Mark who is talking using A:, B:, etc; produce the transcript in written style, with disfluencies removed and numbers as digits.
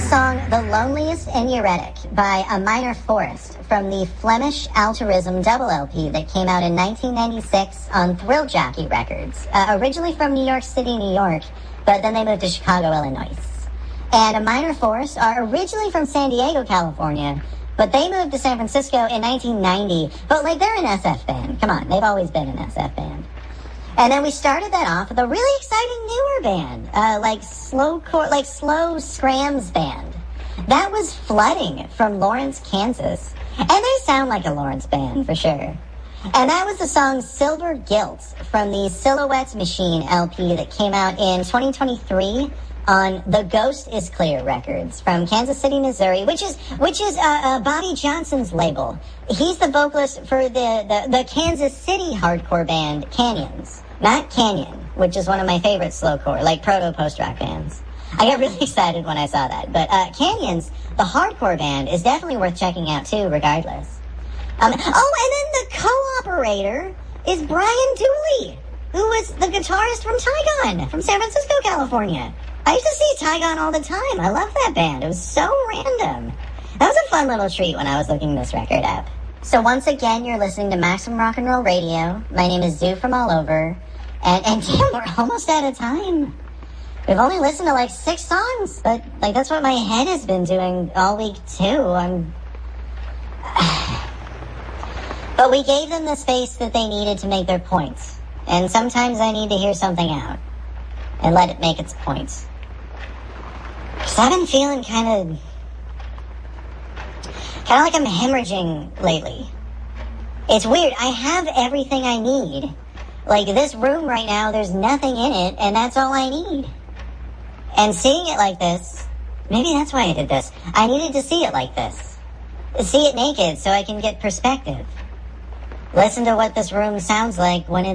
A: song The Loneliest and Eurydic by A Minor Forest from the Flemish Altruism double LP that came out in 1996 on Thrill Jockey Records. Originally from New York City, New York, but then they moved to Chicago, Illinois. And A Minor Forest are originally from San Diego, California, but they moved to San Francisco in 1990. But, like, they're an SF band. Come on, they've always been an SF band. And then we started that off with a really exciting newer band, slow scrams band. That was Flooding from Lawrence, Kansas. And they sound like a Lawrence band, for sure. And that was the song Silver Guilt from the Silhouettes Machine LP that came out in 2023 on The Ghost Is Clear Records from Kansas City, Missouri, which is Bobby Johnson's label. He's the vocalist for the Kansas City hardcore band Canyons. Not Canyon, which is one of my favorite slowcore, like proto-post-rock bands. I got really excited when I saw that. But Canyons, the hardcore band, is definitely worth checking out, too, regardless. And then the co-operator is Brian Dooley, who was the guitarist from Tygon, from San Francisco, California. I used to see Tygon all the time. I love that band. It was so random. That was a fun little treat when I was looking this record up. So once again, you're listening to Maximum Rock and Roll Radio. My name is Zoo from all over. And damn, we're almost out of time. We've only listened to like 6 songs, but like that's what my head has been doing all week too. But we gave them the space that they needed to make their points. And sometimes I need to hear something out and let it make its points. Because I've been feeling kind of like I'm hemorrhaging lately. It's weird. I have everything I need. Like, this room right now, there's nothing in it, and that's all I need. And seeing it like this, maybe that's why I did this. I needed to see it like this. See it naked so I can get perspective. Listen to what this room sounds like when it's